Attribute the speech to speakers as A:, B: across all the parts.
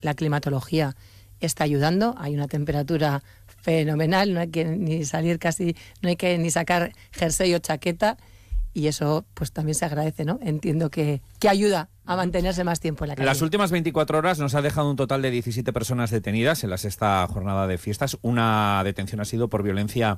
A: la climatología está ayudando, hay una temperatura fenomenal, no hay que ni salir casi, no hay que ni sacar jersey o chaqueta, y eso pues también se agradece, ¿no? Entiendo que ayuda a mantenerse más tiempo en la calle.
B: Las últimas 24 horas nos ha dejado un total de 17 personas detenidas en la sexta jornada de fiestas. Una detención ha sido por violencia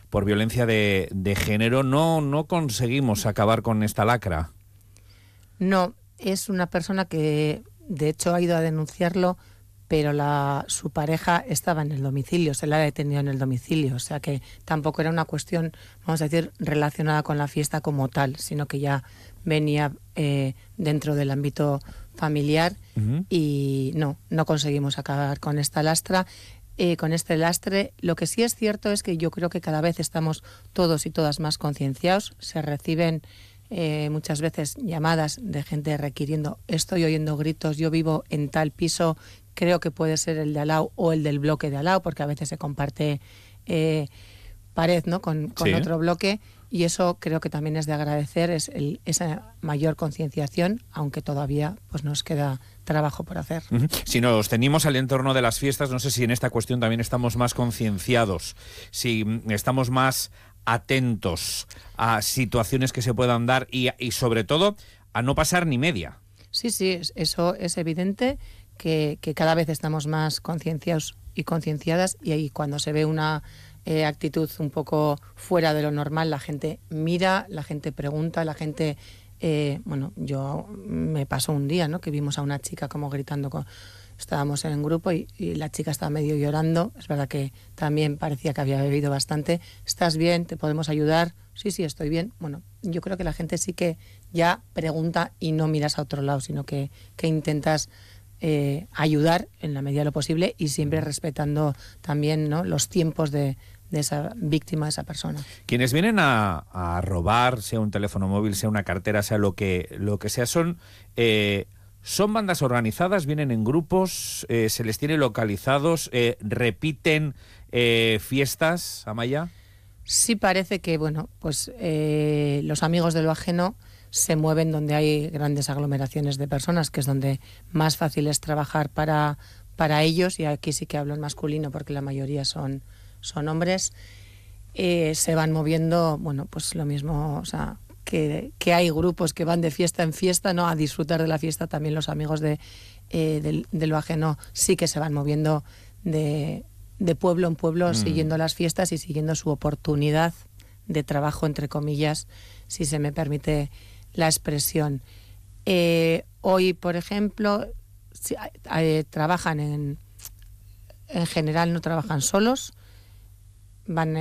B: de género. No conseguimos acabar con esta lacra.
A: No, es una persona que de hecho ha ido a denunciarlo, pero su pareja estaba en el domicilio, se la ha detenido en el domicilio, o sea que tampoco era una cuestión, vamos a decir, relacionada con la fiesta como tal, sino que ya venía dentro del ámbito familiar. Y no conseguimos acabar con esta lastra. Con este lastre, lo que sí es cierto es que yo creo que cada vez estamos todos y todas más concienciados, se reciben muchas veces llamadas de gente requiriendo, estoy oyendo gritos, yo vivo en tal piso, creo que puede ser el de al lado o el del bloque de al lado, porque a veces se comparte pared, ¿no? con
B: sí,
A: otro bloque, y eso creo que también es de agradecer, esa mayor concienciación, aunque todavía pues nos queda trabajo por hacer.
B: Si nos ceñimos al entorno de las fiestas, no sé si en esta cuestión también estamos más concienciados, si estamos más atentos a situaciones que se puedan dar y sobre todo a no pasar ni media.
A: Sí, eso es evidente, que cada vez estamos más concienciados y concienciadas, y ahí cuando se ve una actitud un poco fuera de lo normal, la gente mira, la gente pregunta, la gente... yo me pasó un día, ¿no?, que vimos a una chica como gritando, estábamos en un grupo y la chica estaba medio llorando, es verdad que también parecía que había bebido bastante. ¿Estás bien? ¿Te podemos ayudar? Sí, estoy bien. Bueno, yo creo que la gente sí que ya pregunta y no miras a otro lado, sino que intentas ayudar en la medida de lo posible y siempre respetando también, ¿no?, los tiempos de esa víctima, de esa persona.
B: Quienes vienen a robar, sea un teléfono móvil, sea una cartera, sea lo que sea, son bandas organizadas, vienen en grupos, se les tiene localizados, repiten fiestas, Amaya.
A: Sí, parece que, pues los amigos de lo ajeno se mueven donde hay grandes aglomeraciones de personas, que es donde más fácil es trabajar para ellos, y aquí sí que hablo en masculino porque la mayoría son hombres. Se van moviendo, pues lo mismo, o sea, que hay grupos que van de fiesta en fiesta, ¿no?, a disfrutar de la fiesta. También los amigos de lo ajeno sí que se van moviendo de pueblo en pueblo, siguiendo las fiestas y siguiendo su oportunidad de trabajo, entre comillas, si se me permite la expresión. Hoy, por ejemplo, trabajan en general, no trabajan solos, van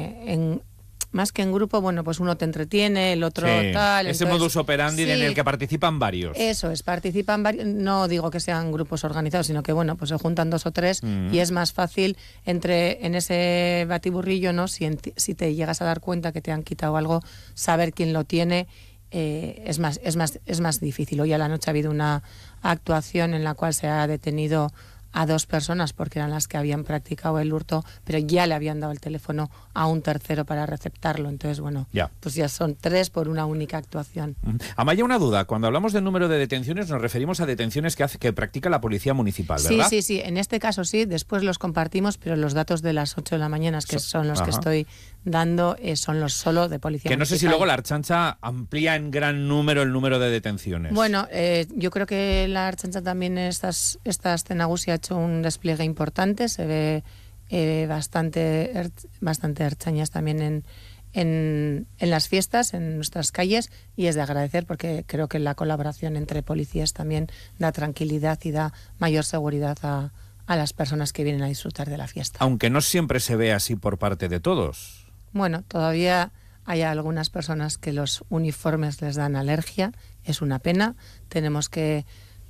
A: más que en grupo, pues uno te entretiene, el otro tal.
B: Ese
A: entonces,
B: modus operandi en el que participan varios.
A: Eso es, participan varios. No digo que sean grupos organizados, sino que se juntan 2 o 3 y es más fácil en ese batiburrillo, ¿no? Si te llegas a dar cuenta que te han quitado algo, saber quién lo tiene es más difícil. Hoy a la noche ha habido una actuación en la cual se ha detenido a 2 personas porque eran las que habían practicado el hurto, pero ya le habían dado el teléfono a un tercero para receptarlo. Entonces, pues ya son 3 por una única actuación.
B: Amaya, una duda. Cuando hablamos del número de detenciones, nos referimos a detenciones que practica la Policía Municipal, ¿verdad?
A: Sí. En este caso sí, después los compartimos, pero los datos de las 8 de la mañana, que son los que estoy dando, son los solo de Policía Municipal.
B: Que no sé si luego la Ertzaintza amplía en gran número el número de detenciones.
A: Yo creo que la Ertzaintza también esta Nagusia ha hecho un despliegue importante, se ve bastante ertzainas también en las fiestas, en nuestras calles, y es de agradecer porque creo que la colaboración entre policías también da tranquilidad y da mayor seguridad a las personas que vienen a disfrutar de la fiesta.
B: Aunque no siempre se ve así por parte de todos.
A: Todavía hay algunas personas que los uniformes les dan alergia, es una pena, tenemos que...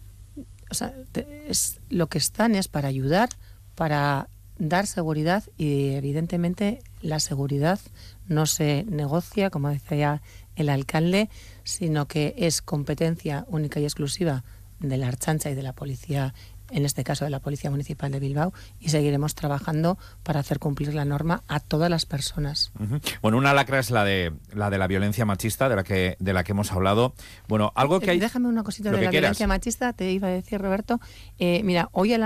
A: lo que están es para ayudar, para dar seguridad, y evidentemente la seguridad no se negocia, como decía el alcalde, sino que es competencia única y exclusiva de la Ertzaintza y de la policía, en este caso de la Policía Municipal de Bilbao, y seguiremos trabajando para hacer cumplir la norma a todas las personas.
B: Una lacra es la de la violencia machista, de la que hemos hablado. Algo que hay...
A: Déjame una cosita de la violencia machista, te iba a decir, Roberto. Mira, hoy a la